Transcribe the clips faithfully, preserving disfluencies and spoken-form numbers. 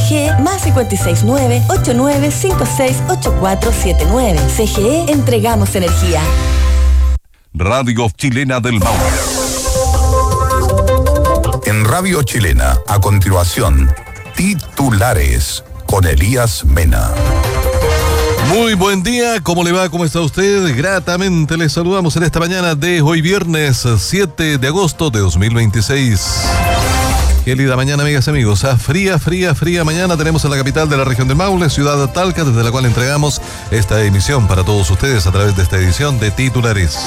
G más cinco seis nueve, ocho nueve cinco seis, ocho cuatro siete nueve. C G E, entregamos energía. Radio Chilena del Maule. En Radio Chilena, a continuación, titulares con Elías Mena. Muy buen día, ¿cómo le va? ¿Cómo está usted? Gratamente les saludamos en esta mañana de hoy viernes siete de agosto de dos mil veintiséis. Qué linda mañana, amigas y amigos. Ah, fría, fría, fría mañana tenemos en la capital de la región del Maule, ciudad de Talca, desde la cual entregamos esta emisión para todos ustedes a través de esta edición de titulares.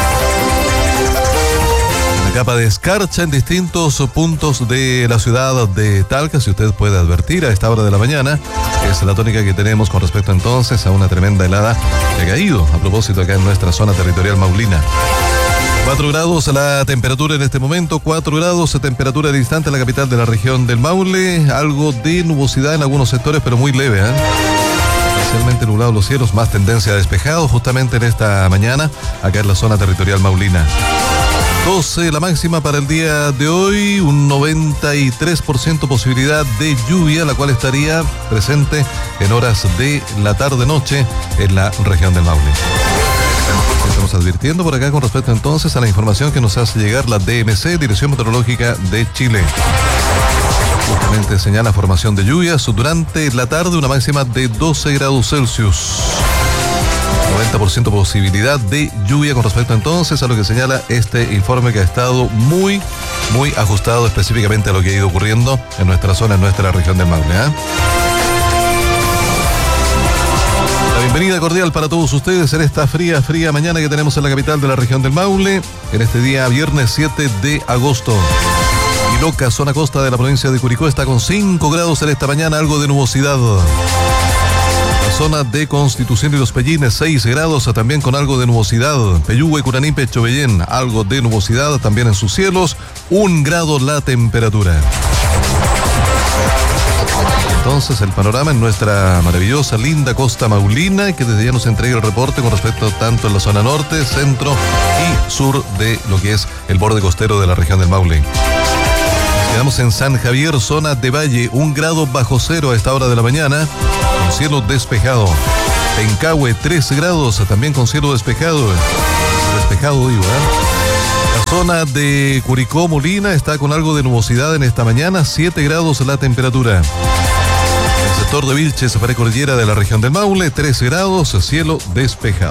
Una capa de escarcha en distintos puntos de la ciudad de Talca, si usted puede advertir a esta hora de la mañana, es la tónica que tenemos con respecto entonces a una tremenda helada que ha caído a propósito acá en nuestra zona territorial maulina. cuatro grados la temperatura en este momento, cuatro grados de temperatura distante en la capital de la región del Maule, algo de nubosidad en algunos sectores, pero muy leve, ¿eh? Parcialmente nublados los cielos, más tendencia a despejado justamente en esta mañana, acá en la zona territorial maulina. doce la máxima para el día de hoy, un noventa y tres por ciento posibilidad de lluvia, la cual estaría presente en horas de la tarde-noche en la región del Maule. Estamos advirtiendo por acá con respecto entonces a la información que nos hace llegar la D M C, Dirección Meteorológica de Chile. Justamente señala formación de lluvias durante la tarde, una máxima de doce grados Celsius. noventa por ciento posibilidad de lluvia con respecto entonces a lo que señala este informe que ha estado muy, muy ajustado específicamente a lo que ha ido ocurriendo en nuestra zona, en nuestra región del Maule, ¿eh? La bienvenida cordial para todos ustedes en esta fría, fría mañana que tenemos en la capital de la región del Maule, en este día viernes siete de agosto. Iloca, zona costa de la provincia de Curicó, está con cinco grados en esta mañana, algo de nubosidad. La zona de Constitución y Los Pellines, seis grados, también con algo de nubosidad. Peyúgue, Curanipe, Chovellén, algo de nubosidad también en sus cielos, un grado la temperatura. Entonces el panorama en nuestra maravillosa, linda costa maulina, que desde ya nos entrega el reporte con respecto tanto en la zona norte, centro y sur de lo que es el borde costero de la región del Maule. Nos quedamos en San Javier, zona de Valle, un grado bajo cero a esta hora de la mañana, con cielo despejado. Pencahue, tres grados, también con cielo despejado. Despejado digo, ¿eh? La zona de Curicó, Molina, está con algo de nubosidad en esta mañana, siete grados la temperatura. El sector de Vilches, precordillera de la región del Maule, tres grados, cielo despejado.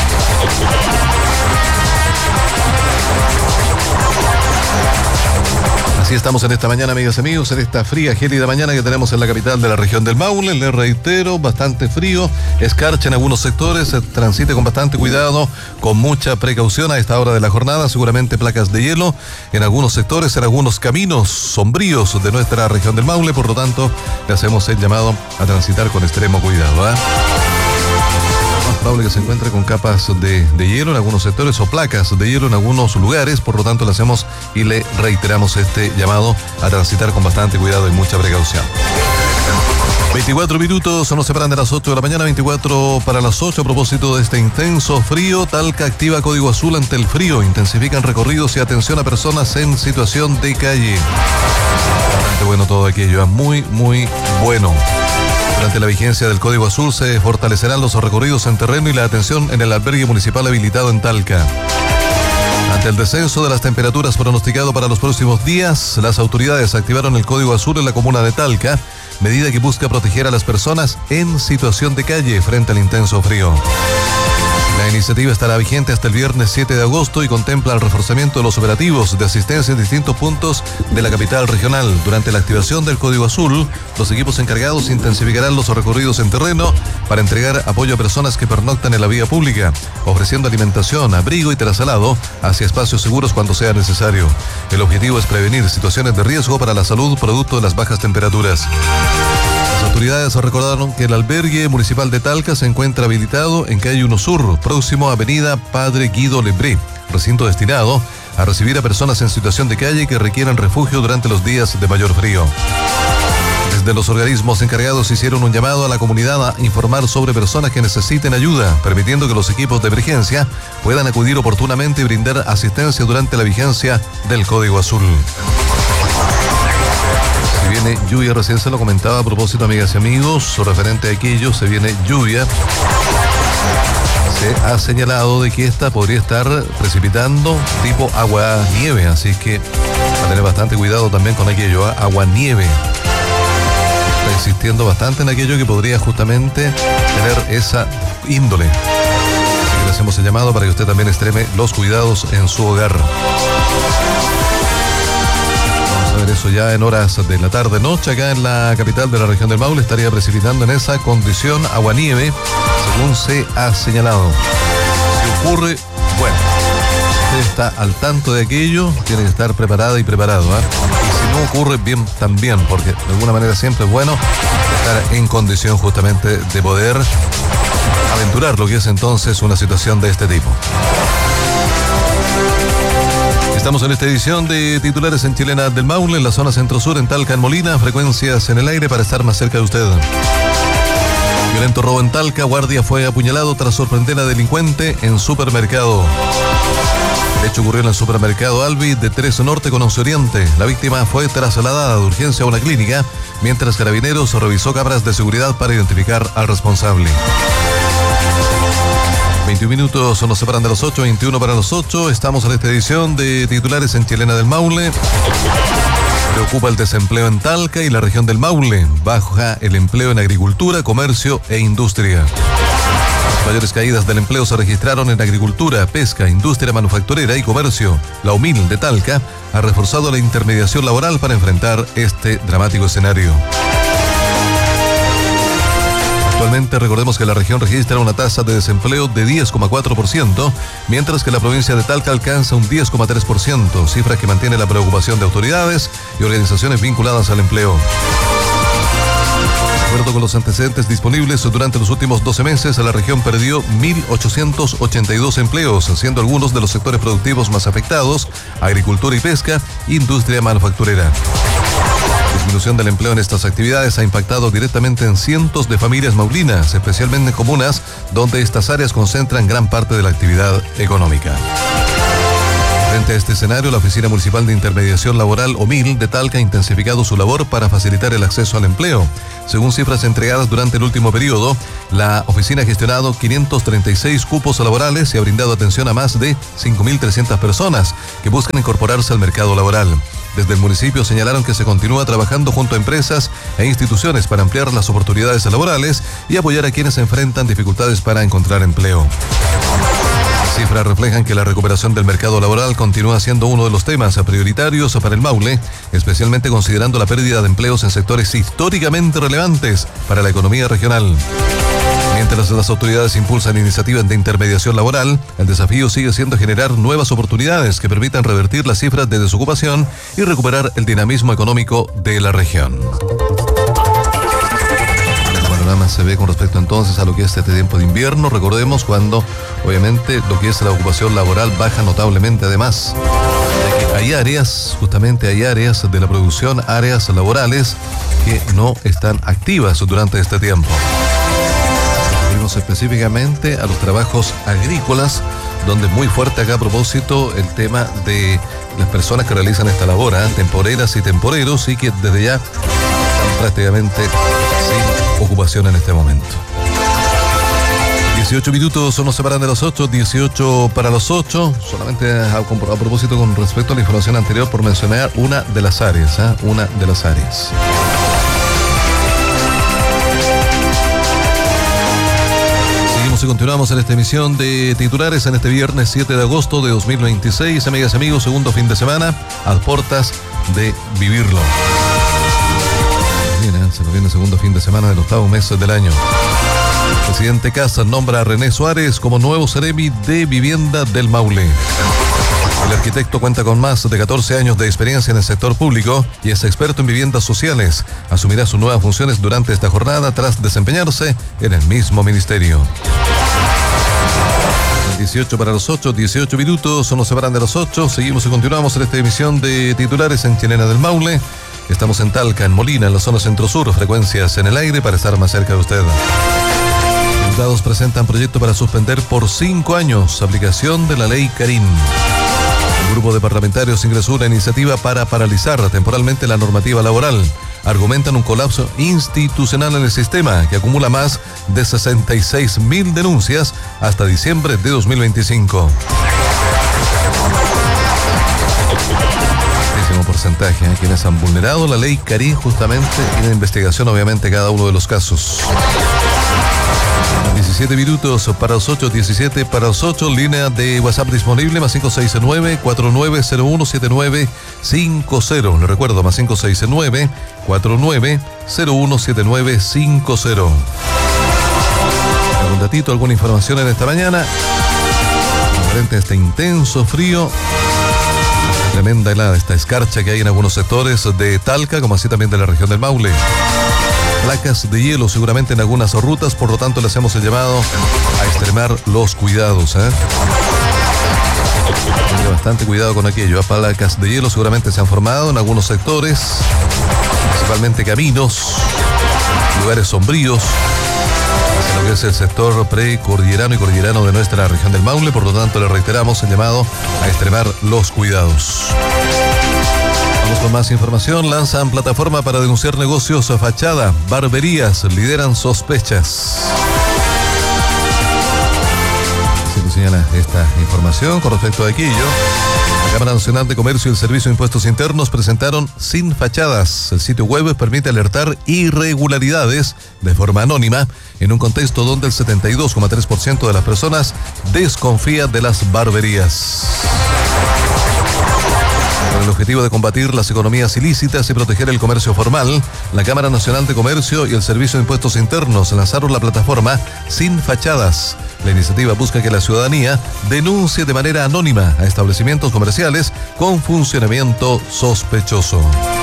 Así estamos en esta mañana, amigas y amigos, en esta fría, gélida mañana que tenemos en la capital de la región del Maule. Les reitero, bastante frío, escarcha en algunos sectores, transite con bastante cuidado, con mucha precaución a esta hora de la jornada, seguramente placas de hielo en algunos sectores, en algunos caminos sombríos de nuestra región del Maule, por lo tanto, le hacemos el llamado a transitar con extremo cuidado, ¿eh? Probable que se encuentre con capas de, de hielo en algunos sectores o placas de hielo en algunos lugares, por lo tanto le hacemos y le reiteramos este llamado a transitar con bastante cuidado y mucha precaución. veinticuatro minutos nos separan de las ocho de la mañana, veinticuatro para las ocho. A propósito de este intenso frío, Talca activa código azul ante el frío, intensifican recorridos y atención a personas en situación de calle. Bastante bueno todo aquello, muy, muy bueno. Durante la vigencia del Código Azul se fortalecerán los recorridos en terreno y la atención en el albergue municipal habilitado en Talca. Ante el descenso de las temperaturas pronosticado para los próximos días, las autoridades activaron el Código Azul en la comuna de Talca, medida que busca proteger a las personas en situación de calle frente al intenso frío. La iniciativa estará vigente hasta el viernes siete de agosto y contempla el reforzamiento de los operativos de asistencia en distintos puntos de la capital regional. Durante la activación del Código Azul, los equipos encargados intensificarán los recorridos en terreno para entregar apoyo a personas que pernoctan en la vía pública, ofreciendo alimentación, abrigo y traslado hacia espacios seguros cuando sea necesario. El objetivo es prevenir situaciones de riesgo para la salud producto de las bajas temperaturas. Las autoridades recordaron que el albergue municipal de Talca se encuentra habilitado en calle uno Sur, próximo a avenida Padre Guido Lebré, recinto destinado a recibir a personas en situación de calle que requieran refugio durante los días de mayor frío. Desde los organismos encargados hicieron un llamado a la comunidad a informar sobre personas que necesiten ayuda, permitiendo que los equipos de emergencia puedan acudir oportunamente y brindar asistencia durante la vigencia del Código Azul. Si viene lluvia, recién se lo comentaba a propósito, amigas y amigos, referente a aquello, se viene lluvia. Se ha señalado de que esta podría estar precipitando tipo agua-nieve, así que a tener bastante cuidado también con aquello, ¿eh? Agua-nieve. Está insistiendo bastante en aquello que podría justamente tener esa índole. Así que le hacemos el llamado para que usted también extreme los cuidados en su hogar. Vamos a ver eso ya en horas de la tarde, noche, acá en la capital de la región del Maule, estaría precipitando en esa condición agua-nieve, según se ha señalado. Si ocurre, bueno, usted está al tanto de aquello, tiene que estar preparada y preparado, ¿eh? Y si no ocurre, bien también, porque de alguna manera siempre es bueno estar en condición justamente de poder aventurar lo que es entonces una situación de este tipo. Estamos en esta edición de titulares en Chilena del Maule, en la zona centro-sur, en Talca, en Molina, frecuencias en el aire para estar más cerca de usted. Violento robo en Talca, guardia fue apuñalado tras sorprender a delincuente en supermercado. El hecho ocurrió en el supermercado Albi de Tres Norte con Once Oriente. La víctima fue trasladada de urgencia a una clínica, mientras Carabineros revisó cámaras de seguridad para identificar al responsable. veintiún minutos nos separan de los ocho, veintiuno para los ocho. Estamos en esta edición de titulares en Chilena del Maule. Preocupa el desempleo en Talca y la región del Maule. Baja el empleo en agricultura, comercio e industria. Las mayores caídas del empleo se registraron en agricultura, pesca, industria manufacturera y comercio. La U M I L de Talca ha reforzado la intermediación laboral para enfrentar este dramático escenario. Actualmente recordemos que la región registra una tasa de desempleo de diez coma cuatro por ciento, mientras que la provincia de Talca alcanza un diez coma tres por ciento, cifras que mantiene la preocupación de autoridades y organizaciones vinculadas al empleo. De acuerdo con los antecedentes disponibles, durante los últimos doce meses la región perdió mil ochocientos ochenta y dos empleos, siendo algunos de los sectores productivos más afectados agricultura y pesca, industria manufacturera. La disminución del empleo en estas actividades ha impactado directamente en cientos de familias maulinas, especialmente en comunas donde estas áreas concentran gran parte de la actividad económica. Frente a este escenario, la Oficina Municipal de Intermediación Laboral, O M I L, de Talca, ha intensificado su labor para facilitar el acceso al empleo. Según cifras entregadas durante el último periodo, la oficina ha gestionado quinientos treinta y seis cupos laborales y ha brindado atención a más de cinco mil trescientas personas que buscan incorporarse al mercado laboral. Desde el municipio señalaron que se continúa trabajando junto a empresas e instituciones para ampliar las oportunidades laborales y apoyar a quienes enfrentan dificultades para encontrar empleo. Las cifras reflejan que la recuperación del mercado laboral continúa siendo uno de los temas prioritarios para el Maule, especialmente considerando la pérdida de empleos en sectores históricamente relevantes para la economía regional. Mientras las autoridades impulsan iniciativas de intermediación laboral, el desafío sigue siendo generar nuevas oportunidades que permitan revertir las cifras de desocupación y recuperar el dinamismo económico de la región. Se ve con respecto entonces a lo que es este tiempo de invierno. Recordemos cuando obviamente lo que es la ocupación laboral baja notablemente, además de que hay áreas, justamente hay áreas de la producción, áreas laborales que no están activas durante este tiempo. Referimos específicamente a los trabajos agrícolas, donde es muy fuerte acá a propósito el tema de las personas que realizan esta labor, ¿eh? temporeras y temporeros, y que desde ya están prácticamente sin ocupación en este momento. dieciocho minutos nos separan de los ocho, dieciocho para los ocho. Solamente a, a propósito con respecto a la información anterior, por mencionar una de las áreas, ¿eh? una de las áreas. Seguimos y continuamos en esta emisión de titulares en este viernes siete de agosto de dos mil veintiséis. Amigas y amigos, segundo fin de semana a puertas de vivirlo. Se nos viene el segundo fin de semana del octavo mes del año. El presidente Kast nombra a René Suárez como nuevo Seremi de Vivienda del Maule. El arquitecto cuenta con más de catorce años de experiencia en el sector público y es experto en viviendas sociales. Asumirá sus nuevas funciones durante esta jornada tras desempeñarse en el mismo ministerio. dieciocho para los ocho, dieciocho minutos, nos separan de los ocho. Seguimos y continuamos en esta emisión de titulares en Chilena del Maule. Estamos en Talca, en Molina, en la zona centro-sur, frecuencias en el aire para estar más cerca de usted. Diputados presentan proyecto para suspender por cinco años aplicación de la ley Karim. El grupo de parlamentarios ingresó una iniciativa para paralizar temporalmente la normativa laboral. argumentan un colapso institucional en el sistema que acumula más de sesenta y seis mil denuncias hasta diciembre de dos mil veinticinco. Porcentaje de quienes han vulnerado la ley Cari justamente en la investigación, obviamente, cada uno de los casos. diecisiete minutos para los ocho, diecisiete para los ocho, línea de WhatsApp disponible, más cinco seis nueve, cuatro nueve cero uno, siete nueve cinco cero. Le recuerdo, más cinco seis nueve, cuatro nueve cero uno, siete nueve cinco cero. ¿Algún datito, alguna información en esta mañana? Frente a este intenso frío, tremenda helada, esta escarcha que hay en algunos sectores de Talca, como así también de la región del Maule. Placas de hielo seguramente en algunas rutas, por lo tanto le hacemos el llamado a extremar los cuidados. ¿eh? Tenga bastante cuidado con aquello. ¿eh? Placas de hielo seguramente se han formado en algunos sectores, principalmente caminos, lugares sombríos, en lo que es el sector precordillerano y cordillerano de nuestra región del Maule. Por lo tanto, le reiteramos el llamado a extremar los cuidados. Vamos con más información. Lanzan plataforma para denunciar negocios a fachada. Barberías lideran sospechas. Se nos señala esta información con respecto a aquello. La Cámara Nacional de Comercio y el Servicio de Impuestos Internos presentaron Sin Fachadas. El sitio web permite alertar irregularidades de forma anónima en un contexto donde el setenta y dos coma tres por ciento de las personas desconfía de las barberías. Con el objetivo de combatir las economías ilícitas y proteger el comercio formal, la Cámara Nacional de Comercio y el Servicio de Impuestos Internos lanzaron la plataforma Sin Fachadas. La iniciativa busca que la ciudadanía denuncie de manera anónima a establecimientos comerciales con funcionamiento sospechoso.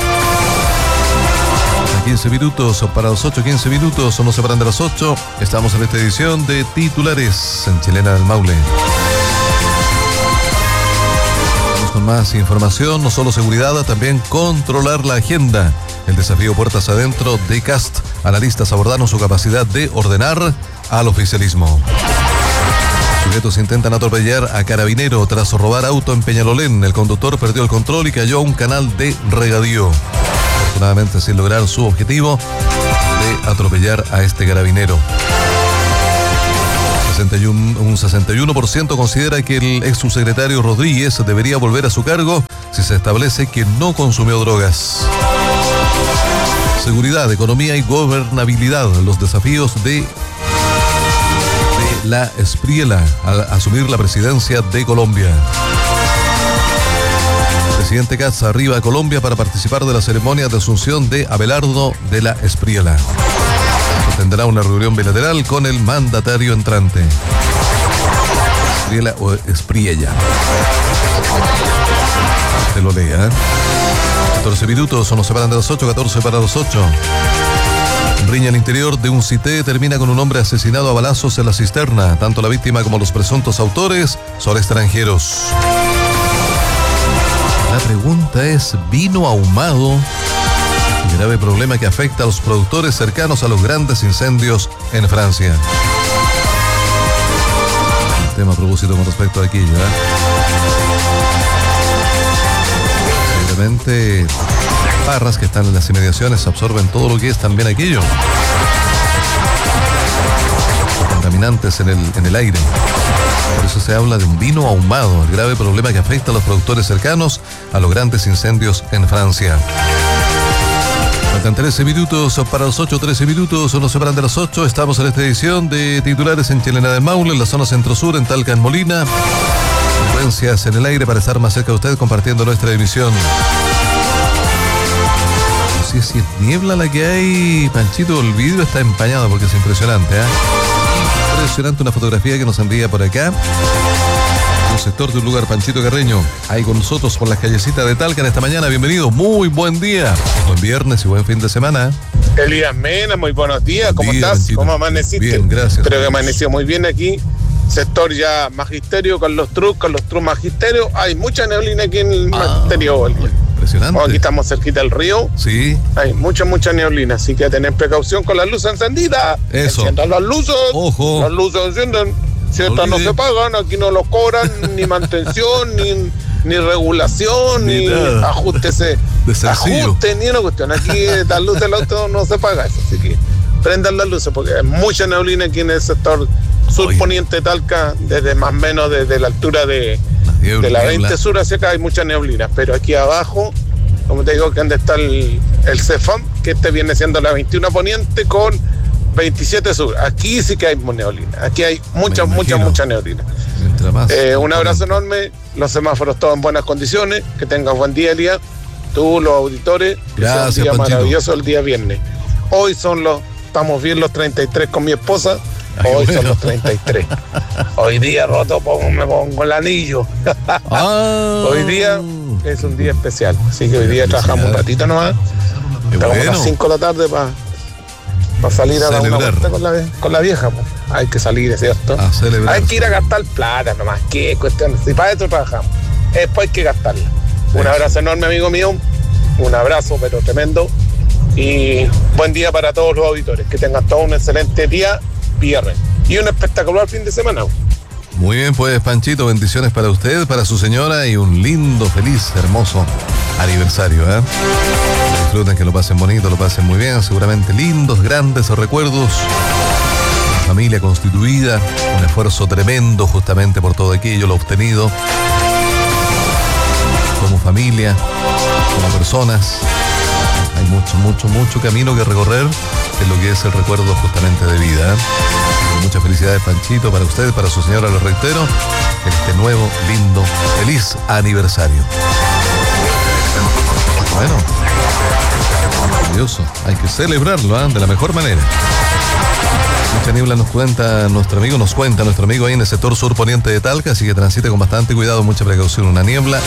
quince minutos para los ocho, quince minutos, o no se paran de las ocho. Estamos en esta edición de Titulares en Chilena del Maule. Vamos con más información, no solo seguridad, también controlar la agenda. El desafío puertas adentro de Cast. Analistas abordaron su capacidad de ordenar al oficialismo. Sujetos intentan atropellar a carabinero tras robar auto en Peñalolén. El conductor perdió el control y cayó a un canal de regadío. Afortunadamente sin lograr su objetivo de atropellar a este carabinero. sesenta y uno, un sesenta y uno por ciento considera que el ex subsecretario Rodríguez debería volver a su cargo si se establece que no consumió drogas. Seguridad, economía y gobernabilidad, los desafíos de, de la Espriella al asumir la presidencia de Colombia. El presidente Katz arriba a Colombia para participar de la ceremonia de asunción de Abelardo de la Espriella. Tendrá una reunión bilateral con el mandatario entrante. Espriella o Espriella. Te lo lea. ¿eh? catorce minutos, o nos separan de las ocho, catorce para las ocho. Riña al interior de un cité termina con un hombre asesinado a balazos en la cisterna. Tanto la víctima como los presuntos autores son extranjeros. La pregunta es, ¿vino ahumado? El grave problema que afecta a los productores cercanos a los grandes incendios en Francia. Un tema a propósito con respecto a aquello, ¿eh? Simplemente parras que están en las inmediaciones absorben todo lo que es también aquello. Contaminantes en el, en el aire. Por eso se habla de un vino ahumado, el grave problema que afecta a los productores cercanos a los grandes incendios en Francia. Faltan trece minutos para los ocho, trece minutos, o no se paran de las ocho. Estamos en esta edición de Titulares en Chilena del Maule, en la zona centro-sur, en Talca, en Molina. Frecuencias en el aire para estar más cerca de usted compartiendo nuestra emisión. No sé si es niebla la que hay, Panchito, el vidrio está empañado porque es impresionante, ¿eh? Impresionante una fotografía que nos envía por acá. Un sector de un lugar, Panchito Carreño, ahí con nosotros por las callecitas de Talca en esta mañana. Bienvenido, muy buen día. Buen viernes y buen fin de semana. Elías Mena, muy buenos días. ¿Cómo Día, estás? Panchito. ¿Cómo amaneciste? Bien, gracias. Creo que amaneció muy bien aquí. Sector ya magisterio con los trucos, con los trucos magisterio. Hay mucha neblina aquí en el Ah, magisterio. Impresionante. Oh, aquí estamos cerquita del río. Sí. Hay mucha, mucha neblina, así que tener precaución con las luces encendidas. Eso. Enciendan las luces. Ojo. Las luces encienden. Si estas no olvide. se pagan, aquí no los cobran, ni mantención, ni, ni regulación, ni, Ni ni nada. ajuste, ese, De sencillo. ajuste, ni una cuestión. Aquí la luz del auto no se paga eso, así que prendan las luces porque hay mucha neblina aquí en el sector surponiente de Talca, desde más o menos desde la altura de, Niebla, de la niebla. veinte sur hacia acá hay mucha neblina, pero aquí abajo, como te digo, que donde está el, el CEFAM, que este viene siendo la veintiuno poniente con veintisiete sur. Aquí sí que hay neblina, aquí hay mucha, Me mucha, imagino. mucha neblina. Mientras más. Eh, un abrazo enorme, los semáforos todos en buenas condiciones, que tengas buen día, Elías, tú, los auditores, que sea Gracias, un día Panchito. maravilloso el día viernes. Hoy son los, estamos bien los treinta y tres con mi esposa, Ay, hoy bueno. son los treinta y tres. Hoy día roto pongo, me pongo el anillo. Ah. Hoy día es un día especial, así que hoy día trabajamos un ratito nomás, Qué estamos a bueno. las cinco de la tarde para salir a dar una Celebrar. vuelta con la, con la vieja, pues. Hay que salir, ¿es cierto? A celebrar. Hay que ir a gastar plata nomás, qué cuestión, si para eso trabajamos, después hay que gastarla. Un Eso. abrazo enorme, amigo mío, un abrazo pero tremendo y buen día para todos los auditores, que tengan todos un excelente día viernes y un espectacular fin de semana. Muy bien, pues Panchito, bendiciones para usted, para su señora y un lindo, feliz, hermoso aniversario, ¿eh? Disfruten, que lo pasen bonito, lo pasen muy bien, seguramente lindos, grandes recuerdos. Una familia constituida, un esfuerzo tremendo justamente por todo aquello, lo obtenido. Como familia, como personas, hay mucho, mucho, mucho camino que recorrer en lo que es el recuerdo justamente de vida, ¿eh? Muchas felicidades, Panchito, para usted, para su señora, lo reitero, en este nuevo, lindo, feliz aniversario. Bueno, maravilloso, hay que celebrarlo, ¿eh? De la mejor manera. Mucha niebla nos cuenta nuestro amigo, nos cuenta nuestro amigo ahí en el sector sur poniente de Talca, así que transite con bastante cuidado, mucha precaución. Una niebla,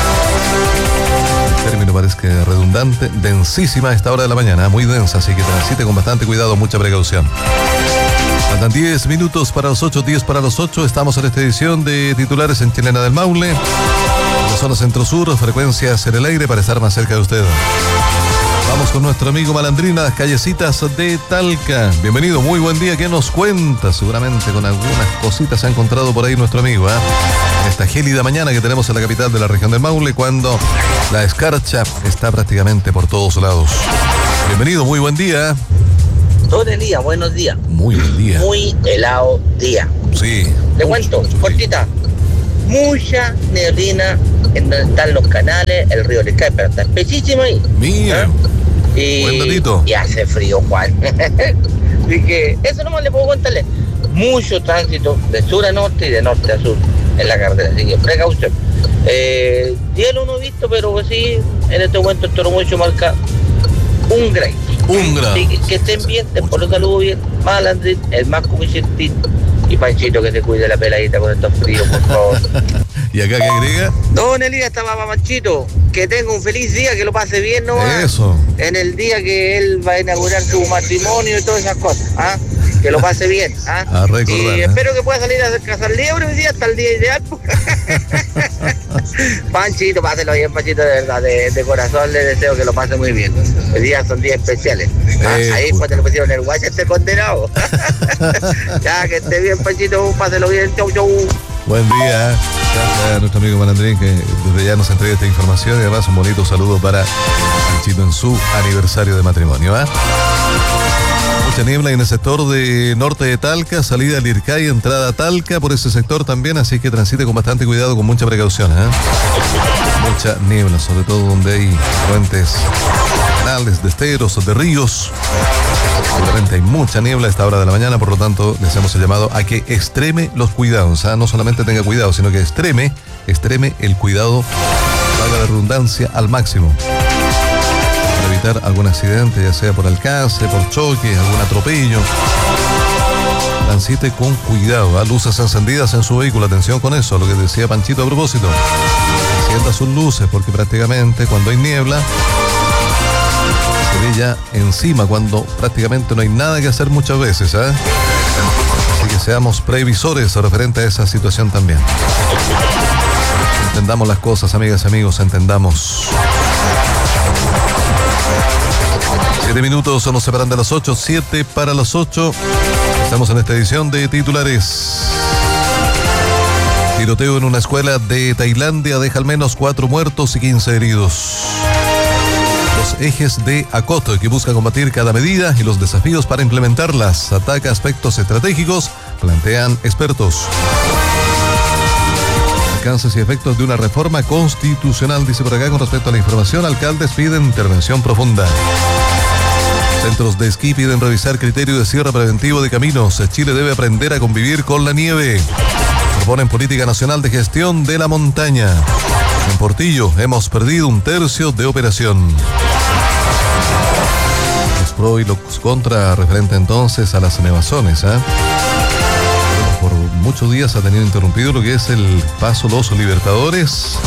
el término parece que redundante, densísima a esta hora de la mañana, muy densa, así que transite con bastante cuidado, mucha precaución. Faltan diez minutos para los ocho, diez para los ocho. Estamos en esta edición de titulares en Chilena del Maule. En la zona centro-sur, frecuencias en el aire para estar más cerca de usted. Vamos con nuestro amigo Malandrín a las callecitas de Talca. Bienvenido, muy buen día. ¿Qué nos cuenta? Seguramente con algunas cositas se ha encontrado por ahí nuestro amigo, ¿eh? En esta gélida mañana que tenemos en la capital de la región del Maule, cuando la escarcha está prácticamente por todos lados. Bienvenido, muy buen día. Don Elías, buenos días. Muy buen día. Muy helado día. Sí. Le mucho, cuento, mucho. cortita. Mucha neblina en donde están los canales, el río le cae, pero está espesísimo ahí. Mira. Y, Buen datito. y hace frío, Juan. Así que eso nomás le puedo contarle. Mucho tránsito de sur a norte y de norte a sur en la carretera, así que precaución. Eh, hielo no he visto, pero pues sí, en este momento el Toro Mucho marca un grado. Un grado. Así que, que estén bien, por lo saludo bien. Malandrín, el más Cuchiltín y Panchito, que se cuide la peladita con estos fríos, por favor. ¿Y acá qué agrega? Don Elías, estaba para Panchito, que tenga un feliz día, que lo pase bien, ¿no? Eso. En el día que él va a inaugurar su matrimonio y todas esas cosas, ¿ah? Que lo pase bien, ¿ah? A recordar, Y ¿eh? espero que pueda salir a cazar liebre hoy día, hasta el día ideal. Panchito, páselo bien, Panchito, de verdad, de, de corazón le deseo que lo pase muy bien. Hoy día son días especiales. Ah, Eh, ahí pues. cuando le pusieron el guache este condenado. Ya, que esté bien, Panchito, páselo bien, chau, chau. Buen día. Gracias a nuestro amigo Malandrín, que desde ya nos entrega esta información, y además un bonito saludo para Panchito en su aniversario de matrimonio, ¿eh? Mucha niebla en el sector de norte de Talca, salida al Ircay, entrada a Talca por ese sector también, así que transite con bastante cuidado, con mucha precaución, ¿eh? Mucha niebla, sobre todo donde hay fuentes canales, de esteros, de ríos. Seguramente hay mucha niebla a esta hora de la mañana, por lo tanto les hemos llamado a que extreme los cuidados, ¿eh? No solamente tenga cuidado, sino que extreme, extreme el cuidado, valga la redundancia, al máximo. Para evitar algún accidente, ya sea por alcance, por choque, algún atropello. Transite con cuidado, ¿eh? Luces encendidas en su vehículo, atención con eso, lo que decía Panchito a propósito. Encienda sus luces, porque prácticamente cuando hay niebla se ve ya encima, cuando prácticamente no hay nada que hacer muchas veces, ¿eh? Así que seamos previsores referente a esa situación también. Entendamos las cosas, amigas y amigos, entendamos. Siete minutos nos separan de las ocho, siete para las ocho. Estamos en esta edición de titulares. Tiroteo en una escuela de Tailandia deja al menos cuatro muertos y quince heridos. Los ejes de ACOT que busca combatir cada medida y los desafíos para implementarlas. Ataca aspectos estratégicos, plantean expertos. Alcances y efectos de una reforma constitucional, dice por acá con respecto a la información. Alcaldes piden intervención profunda. Centros de esquí piden revisar criterio de cierre preventivo de caminos. Chile debe aprender a convivir con la nieve. Proponen política nacional de gestión de la montaña. En Portillo hemos perdido un tercio de operación. Los pro y los contra referente entonces a las nevazones, ¿eh? Por muchos días ha tenido interrumpido lo que es el paso Los Libertadores,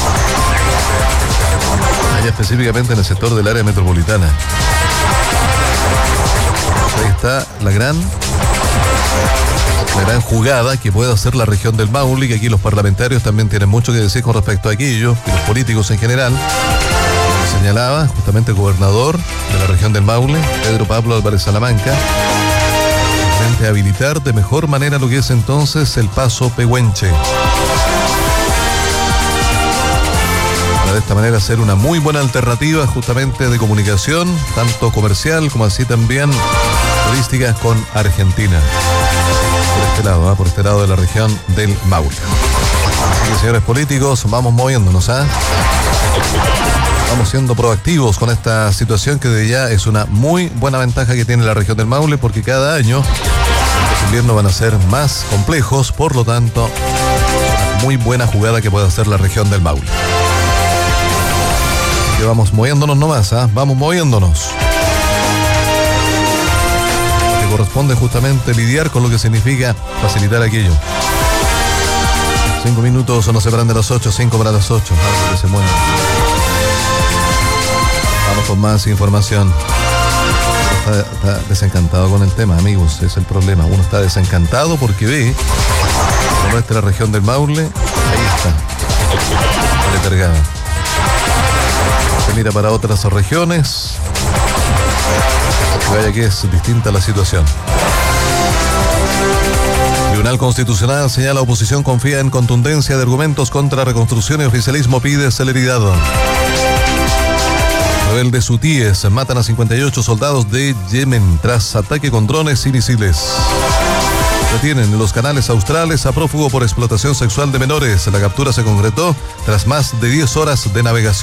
allá específicamente en el sector del área metropolitana. Ahí está la gran la gran jugada que puede hacer la región del Maule, y que aquí los parlamentarios también tienen mucho que decir con respecto a aquello, y los políticos en general. Lo señalaba justamente el gobernador de la región del Maule, Pedro Pablo Álvarez Salamanca, a habilitar de mejor manera lo que es entonces el paso Pehuenche, para de esta manera ser una muy buena alternativa justamente de comunicación, tanto comercial como así también turística con Argentina, por este lado, ¿eh? por este lado de la región del Maule. Así que, señores políticos, vamos moviéndonos, ¿eh? Vamos siendo proactivos con esta situación, que de ya es una muy buena ventaja que tiene la región del Maule, porque cada año los inviernos van a ser más complejos, por lo tanto, una muy buena jugada que puede hacer la región del Maule. Así que vamos moviéndonos nomás, ¿eh? Vamos moviéndonos. Que corresponde justamente lidiar con lo que significa facilitar aquello. Cinco minutos o no se paran de las ocho, cinco para las ocho, algo que se mueva. Vamos con más información. Está, está desencantado con el tema, amigos, es el problema. Uno está desencantado porque ve cómo está la región del Maule. Ahí está, letargada. Se mira para otras regiones, vaya que es distinta la situación. Tribunal Constitucional señala: oposición confía en contundencia de argumentos contra reconstrucción y oficialismo pide celeridad. Rebeldes hutíes matan a cincuenta y ocho soldados de Yemen tras ataque con drones y misiles. Detienen en los canales australes a prófugo por explotación sexual de menores. La captura se concretó tras más de diez horas de navegación.